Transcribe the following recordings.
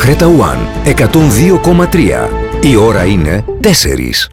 Creta One 102,3. Η ώρα είναι 4.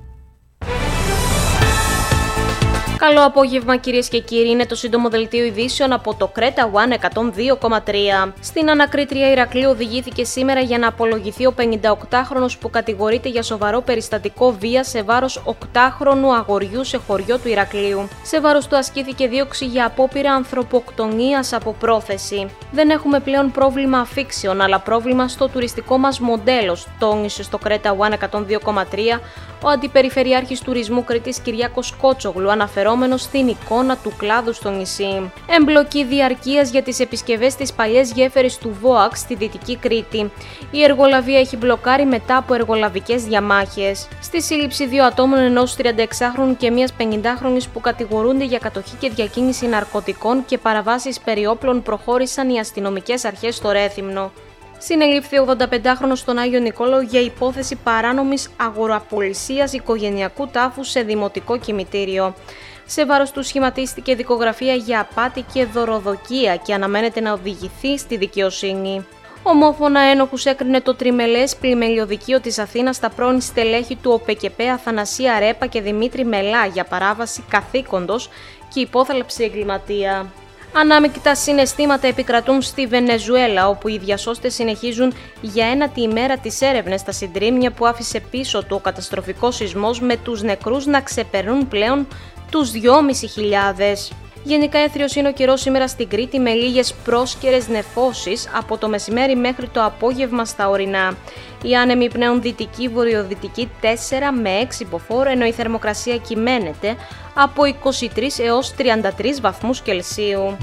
Καλό απόγευμα κυρίες και κύριοι, είναι το σύντομο δελτίο ειδήσεων από το Creta One 102,3. Στην ανακρίτρια Ηρακλείου οδηγήθηκε σήμερα για να απολογηθεί ο 58χρονος που κατηγορείται για σοβαρό περιστατικό βίας σε βάρος 8χρονου αγοριού σε χωριό του Ηρακλείου. Σε βάρος του ασκήθηκε δίωξη για απόπειρα ανθρωποκτονίας από πρόθεση. Δεν έχουμε πλέον πρόβλημα αφίξεων, αλλά πρόβλημα στο τουριστικό μας μοντέλο, τόνισε στο Creta One 102,3 ο Αντιπεριφερειάρχης Τουρισμού Κρήτης Κυριάκος Κότσογλου, αναφερόμενος στην εικόνα του κλάδου στο νησί. Εμπλοκή διαρκείας για τις επισκευές της παλιές γέφυρης του ΒΟΑΚ στη Δυτική Κρήτη. Η εργολαβία έχει μπλοκάρει μετά από εργολαβικές διαμάχες. Στη σύλληψη 2 ατόμων, ενός 36χρονου και μιας 50χρονης που κατηγορούνται για κατοχή και διακίνηση ναρκωτικών και παραβάσεις περί όπλων, προχώρησαν οι αστυνομικές αρχές στο Ρέθυμνο. Συνελήφθη 85χρονος στον Άγιο Νικόλαο για υπόθεση παράνομης αγοραπολισίας οικογενειακού τάφου σε δημοτικό κημητήριο. Σε βάρος του σχηματίστηκε δικογραφία για απάτη και δωροδοκία και αναμένεται να οδηγηθεί στη δικαιοσύνη. Ομόφωνα ένοχους έκρινε το τριμελές πλημελιωδικείο της Αθήνας στα πρώην στελέχη του ΟΠΕΚΕΠΕ Αθανασία Ρέπα και Δημήτρη Μελά για παράβαση καθήκοντος και υπόθαλψη εγκληματία. Ανάμεικτα συναισθήματα επικρατούν στη Βενεζουέλα, όπου οι διασώστες συνεχίζουν για ένατη ημέρα τις έρευνες στα συντρίμμια που άφησε πίσω του ο καταστροφικός σεισμός, με τους νεκρούς να ξεπερνούν πλέον τους 2.500. Γενικά έθριος είναι ο καιρός σήμερα στην Κρήτη, με λίγες πρόσκαιρες νεφώσεις από το μεσημέρι μέχρι το απόγευμα στα ορεινά. Οι άνεμοι πνέουν δυτική-βορειοδυτική 4 με 6 μποφόρ, ενώ η θερμοκρασία κυμαίνεται από 23 έως 33 βαθμούς Κελσίου.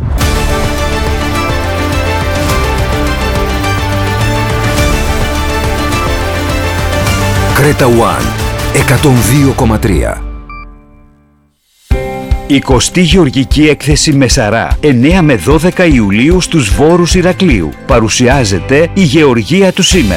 Creta One 102,3. 20η Γεωργική Έκθεση Μεσαρά, 9 με 12 Ιουλίου στους Βόρους Ηρακλείου. Παρουσιάζεται η Γεωργία του σήμερα.